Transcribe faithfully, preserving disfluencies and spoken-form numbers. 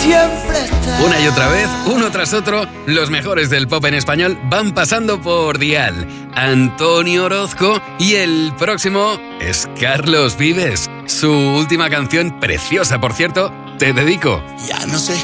siempre estás. Una y otra vez, uno tras otro, los mejores del pop en español van pasando por Dial. Antonio Orozco y el próximo es Carlos Vives. Su última canción, preciosa por cierto, Te dedico. Ya no sé